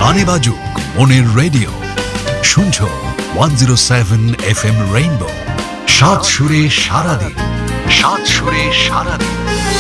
গানে বাজুক মনের রেডিও, শুনছো 107 FM রেইনবো, সাত সুরে সারাদিন, সাত সুরে সারাদিন।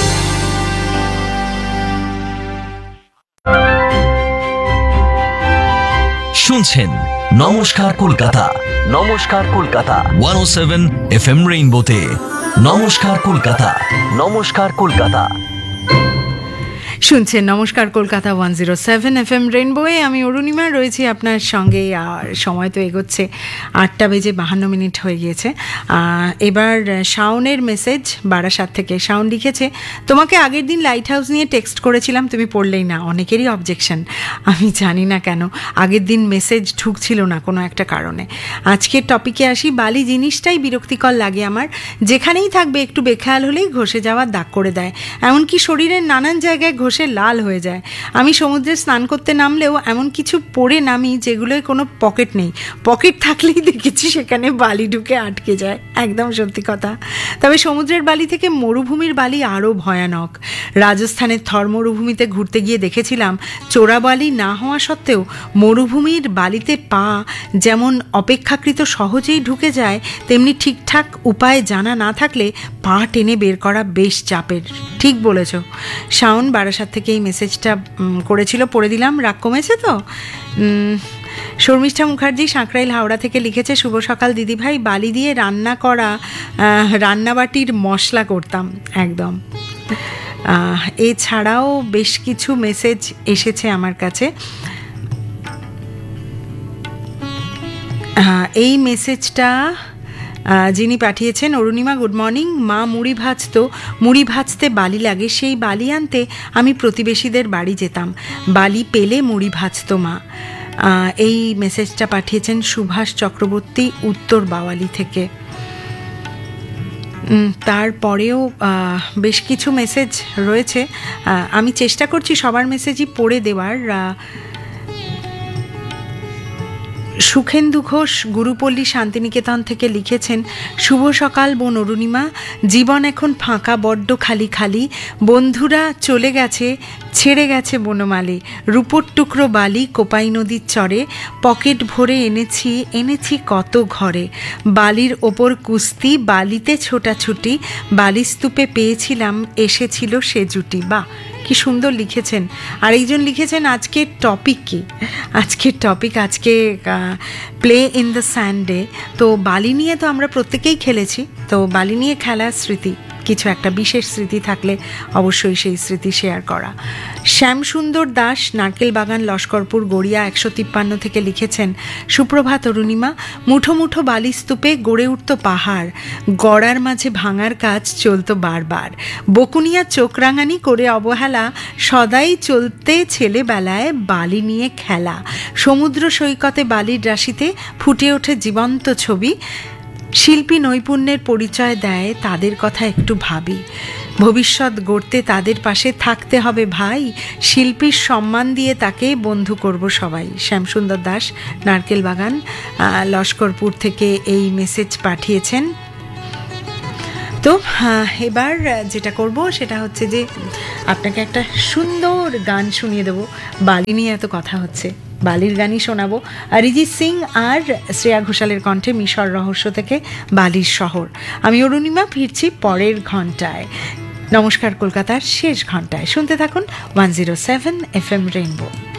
শুনছেন নমস্কার কলকাতা, নমস্কার কলকাতা 107 FM রেইনবোতে। নমস্কার কলকাতা, নমস্কার কলকাতা শুনছেন নমস্কার কলকাতা 107 FM রেইনবোয়ে। আমি অরুণিমা রয়েছি আপনার সঙ্গে। আর সময় তো এগোচ্ছে, 8:52 হয়ে গিয়েছে। এবার শাওনের মেসেজ বারাসাত থেকে। শাওন লিখেছে, তোমাকে আগের দিন লাইট হাউস নিয়ে টেক্সট করেছিলাম, তুমি পড়লেই না। অনেকেরই অবজেকশন, আমি জানি না কেন আগের দিন মেসেজ ঢুকছিল না কোনো একটা কারণে। আজকের টপিকে আসি। বালি জিনিসটাই বিরক্তিকর লাগে আমার। যেখানেই থাকবে একটু বেখেয়াল হলেই ঘষে যাওয়ার দাগ করে দেয়, এমনকি শরীরের নানান জায়গায় ঘষে লাল হয়ে যায়। আমি সমুদ্রে স্নান করতে নামলেও এমন কিছু পরে নামি যেগুলোয় কোনো পকেট নেই, পকেট থাকলেই দেখেছি সেখানে বালি ঢুকে আটকে যায়। একদম সত্যি কথা। তবে সমুদ্রের বালি থেকে মরুভূমির বালি আরও ভয়ানক। রাজস্থানের থর মরুভূমিতে ঘুরতে গিয়ে দেখেছিলাম, চোরা বালি না হওয়া সত্ত্বেও মরুভূমির বালিতে পা যেমন অপেক্ষাকৃত সহজেই ঢুকে যায়, তেমনি ঠিকঠাক উপায় জানা না থাকলে পা টেনে বের করা বেশ চাপের। ঠিক বলেছ। শাওন বারাসাত থেকে এই মেসেজটা করেছিল, পড়ে দিলাম। রাগ কমেছে তো? শর্মিষ্ঠা মুখার্জি সাঁকরাইল হাওড়া থেকে লিখেছে, শুভ সকাল দিদিভাই। বালি দিয়ে রান্না করা রান্নাবাটির মশলা করতাম। একদম। এছাড়াও বেশ কিছু মেসেজ এসেছে আমার কাছে। এই মেসেজটা যিনি পাঠিয়েছেন, অরুণিমা গুড মর্নিং। মা মুড়ি ভাজতে বালি লাগে, সেই বালি আনতে আমি প্রতিবেশীদের বাড়ি যেতাম, বালি পেলে মুড়ি ভাজতো মা। এই মেসেজটা পাঠিয়েছেন সুভাষ চক্রবর্তী উত্তর বাওয়ালি থেকে। তারপরেও বেশ কিছু মেসেজ রয়েছে, আমি চেষ্টা করছি সবার মেসেজই পড়ে দেওয়ার। সুখেন্দু ঘোষ গুরুপল্লী শান্তিনিকেতন থেকে লিখেছেন, শুভ সকাল বোন অরুণিমা। জীবন এখন ফাঁকা, বড্ড খালি খালি। বন্ধুরা চলে গেছে, ছেড়ে গেছে বনমালী। রূপোর টুকরো বালি কোপাই নদীর চরে, পকেট ভরে এনেছি কত ঘরে। বালির ওপর কুস্তি, বালিতে ছোটাছুটি, বালিস্তূপে পেয়েছিলাম এসেছিল সে জুটি। বাহ, কি সুন্দর লিখেছেন। আর একজন লিখেছেন, আজকের টপিক কি? আজকে প্লে ইন দ্য স্যান্ডে। তো বালি নিয়ে তো আমরা প্রত্যেকেই খেলেছি, তো বালি নিয়ে খেলার স্মৃতি, কিছু একটা বিশেষ স্মৃতি থাকলে অবশ্যই সেই স্মৃতি শেয়ার করা। শ্যামসুন্দর দাস নারকেল বাগান লস্করপুর গড়িয়া 153 থেকে লিখেছেন, সুপ্রভাত অরুণিমা। মুঠো মুঠো বালিস্তূপে গড়ে উঠত পাহাড়, গড়ার মাঝে ভাঙার কাজ চলতো বারবার। বকুনিয়া চোখ রাঙানি করে অবহেলা, সদাই চলতে ছেলেবেলায় বালি নিয়ে খেলা। সমুদ্র সৈকতে বালির রাশিতে ফুটে ওঠে জীবন্ত ছবি। শিল্পী নৈপুণ্যের পরিচয় দেয়, তাদের কথা একটু ভাবি। ভবিষ্যৎ গড়তে তাদের পাশে থাকতে হবে ভাই, শিল্পীর সম্মান দিয়ে তাকে বন্ধু করব সবাই। শ্যামসুন্দর দাস নারকেল বাগান লস্করপুর থেকে এই মেসেজ পাঠিয়েছেন। তো এবার যেটা করব সেটা হচ্ছে যে আপনাকে একটা সুন্দর গান শুনিয়ে দেবো। বালি নিয়ে এত কথা হচ্ছে, বালির গানই শোনাবো। অরিজিৎ সিং আর শ্রেয়া ঘোষালের কণ্ঠে মিশর রহস্য থেকে বালির শহর। আমি অরুণিমা, ফিরছি পরের ঘন্টায়, নমস্কার কলকাতার শেষ ঘন্টায়। শুনতে থাকুন 107 FM রেইনবো।